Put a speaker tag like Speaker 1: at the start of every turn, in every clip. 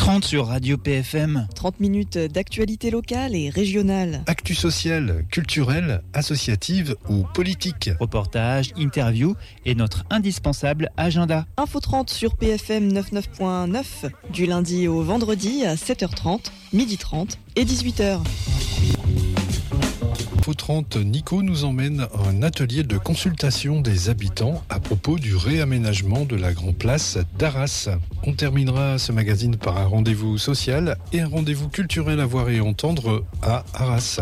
Speaker 1: 8h30 sur Radio PFM.
Speaker 2: 30 minutes d'actualité locale et régionale.
Speaker 3: Actu sociale, culturelle, associative ou politique.
Speaker 1: Reportages, interviews et notre indispensable agenda.
Speaker 2: Info 30 sur PFM 99.9 du lundi au vendredi à 7h30, 12h30 et 18h.
Speaker 3: Info 30, Nico nous emmène à un atelier de consultation des habitants à propos du réaménagement de la Grand Place d'Arras. On terminera ce magazine par un rendez-vous social et un rendez-vous culturel à voir et entendre à Arras.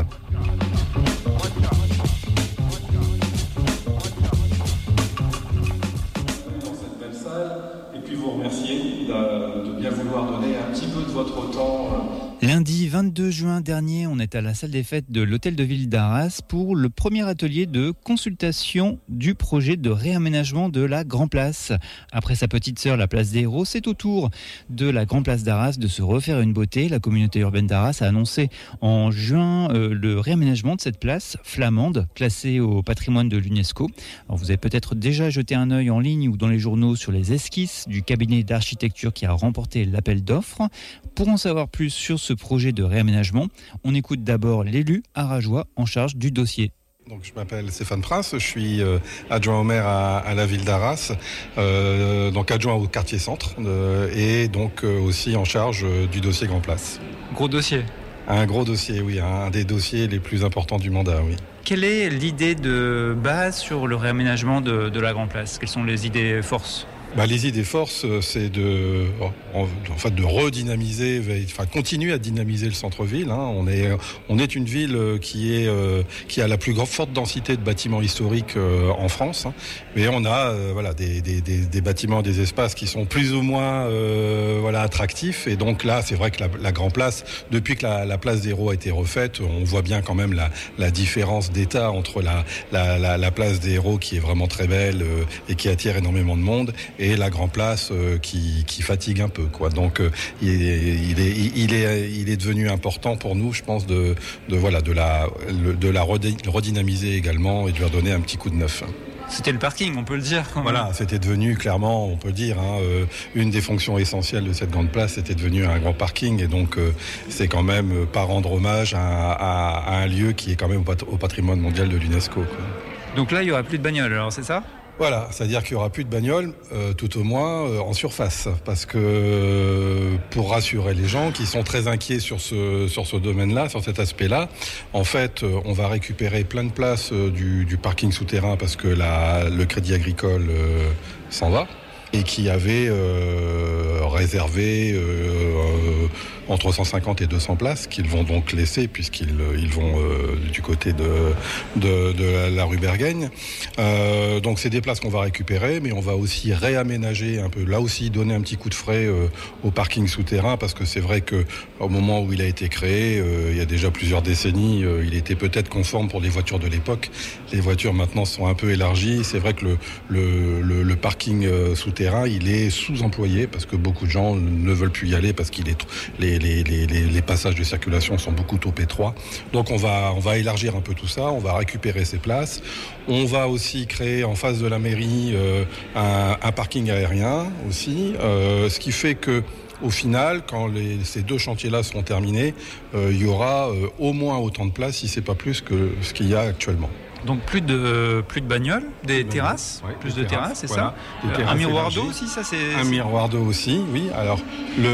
Speaker 4: Dans cette belle salle, et puis vous remercier de bien vouloir donner un petit peu de votre temps.
Speaker 1: Lundi 22 juin dernier, on est à la salle des fêtes de l'Hôtel de Ville d'Arras pour le premier atelier de consultation du projet de réaménagement de la Grand Place. Après sa petite sœur, la place des Héros, c'est au tour de la Grand Place d'Arras de se refaire une beauté. La communauté urbaine d'Arras a annoncé en juin le réaménagement de cette place flamande, classée au patrimoine de l'UNESCO. Alors vous avez peut-être déjà jeté un œil en ligne ou dans les journaux sur les esquisses du cabinet d'architecture qui a remporté l'appel d'offres. Pour en savoir plus sur ce projet de réaménagement, on écoute d'abord l'élu arageois en charge du dossier.
Speaker 5: Donc, je m'appelle Stéphane Prince, je suis adjoint au maire à la ville d'Arras, donc adjoint au quartier centre et donc aussi en charge du dossier Grand Place.
Speaker 1: Gros dossier.
Speaker 5: Un gros dossier, oui, un des dossiers les plus importants du mandat, oui.
Speaker 1: Quelle est l'idée de base sur le réaménagement de la Grand Place ? Quelles sont les idées forces ?
Speaker 5: Les idées forces, c'est de redynamiser, continuer à dynamiser le centre-ville. On est une ville qui a la plus forte densité de bâtiments historiques en France. Mais on a des bâtiments, des espaces qui sont plus ou moins attractifs. Et donc là, c'est vrai que la Grand Place, depuis que la place des Héros a été refaite, on voit bien quand même la différence d'état entre la place des Héros qui est vraiment très belle et qui attire énormément de monde, et la Grand Place qui fatigue un peu, quoi. Donc il est devenu important pour nous, je pense, de la redynamiser également et de leur donner un petit coup de neuf.
Speaker 1: C'était le parking, on peut le dire.
Speaker 5: Voilà, c'était devenu clairement, on peut le dire, une des fonctions essentielles de cette grande place, c'était devenu un grand parking, et donc c'est quand même pas rendre hommage à un lieu qui est quand même au patrimoine mondial de l'UNESCO, quoi.
Speaker 1: Donc là, il n'y aura plus de bagnoles, alors c'est ça ?
Speaker 5: Voilà, c'est-à-dire qu'il n'y aura plus de bagnoles, tout au moins en surface, parce que pour rassurer les gens qui sont très inquiets sur ce domaine-là, sur cet aspect-là, en fait, on va récupérer plein de places du parking souterrain parce que le Crédit Agricole s'en va, et qui avait réservé entre 150 et 200 places qu'ils vont donc laisser puisqu'ils vont du côté de la rue Bergaigne. Donc c'est des places qu'on va récupérer, mais on va aussi réaménager un peu, là aussi donner un petit coup de frais au parking souterrain, parce que c'est vrai que au moment où il a été créé, il y a déjà plusieurs décennies, il était peut-être conforme pour les voitures de l'époque. Les voitures maintenant sont un peu élargies. C'est vrai que le parking souterrain, il est sous-employé parce que beaucoup de gens ne veulent plus y aller parce qu'il est les passages de circulation sont beaucoup trop étroits. Donc on va élargir un peu tout ça, on va récupérer ces places. On va aussi créer en face de la mairie un parking aérien aussi, ce qui fait que au final, quand ces deux chantiers-là seront terminés, il y aura au moins autant de places, si c'est pas plus que ce qu'il y a actuellement.
Speaker 1: Donc plus de bagnoles, des terrasses,
Speaker 5: ouais,
Speaker 1: plus de terrasses, c'est
Speaker 5: voilà,
Speaker 1: ça. Un miroir d'eau aussi, ça c'est...
Speaker 5: Un miroir d'eau aussi, oui. Alors